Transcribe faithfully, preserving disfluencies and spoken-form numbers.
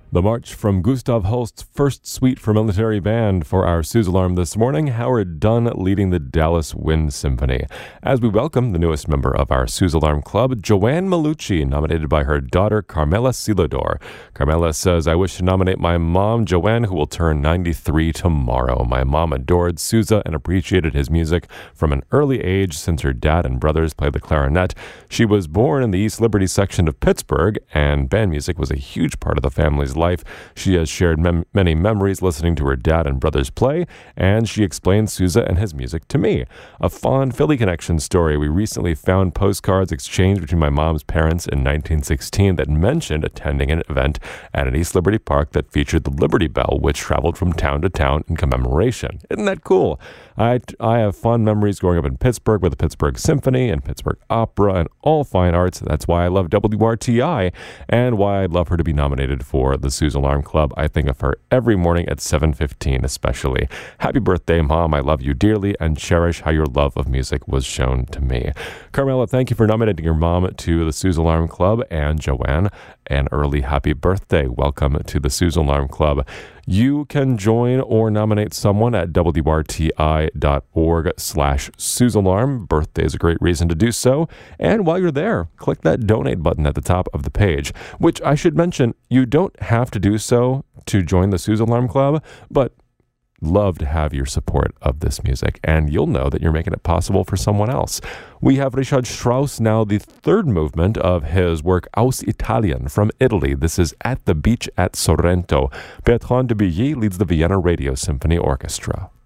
The march from Gustav Holst's First Suite for Military Band for our Suze Alarm this morning, Howard Dunn leading the Dallas Wind Symphony. As we welcome the newest member of our Suze Alarm Club, Joanne Malucci, nominated by her daughter Carmela Silador. Carmela says, I wish to nominate my mom, Joanne, who will turn ninety-three tomorrow. My mom adored Sousa and appreciated his music from an early age since her dad and brothers played the clarinet. She was born in the East Liberty section of Pittsburgh, and band music was a huge part of the family's life. She has shared mem- many memories listening to her dad and brothers play, and she explained Sousa and his music to me. A fond Philly connection story. We recently found postcards exchanged between my mom's parents in nineteen sixteen that mentioned attending an event at an East Liberty Park that featured the Liberty Bell, which traveled from town to town in commemoration. Isn't that cool? I, I have fond memories growing up in Pittsburgh with the Pittsburgh Symphony and Pittsburgh Opera and all fine arts. That's why I love W R T I and why I'd love her to be nominated for the Suze Alarm Club. I think of her every morning at seven fifteen especially. Happy birthday, Mom. I love you dearly and cherish how your love of music was shown to me. Carmela, thank you for nominating your mom to the Suze Alarm Club, and Joanne, an early happy birthday. Welcome to the Suze Alarm Club. You can join or nominate someone at W R T I dot org slash Suze Alarm. Birthday is a great reason to do so. And while you're there, click that donate button at the top of the page, which I should mention, you don't have to do so to join the Suze Alarm Club, but love to have your support of this music, and you'll know that you're making it possible for someone else. We have Richard Strauss now, the third movement of his work Aus Italien from Italy. This is At the Beach at Sorrento. Bertrand de Billy leads the Vienna Radio Symphony Orchestra.